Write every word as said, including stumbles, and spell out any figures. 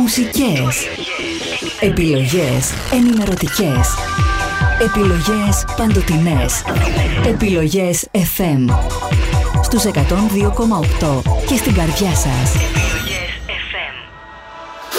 μουσικές, επιλογές ενημερωτικές, επιλογές παντοτινές, επιλογές εφ εμ στους εκατόν δύο κόμμα οκτώ και στην καρδιά σας.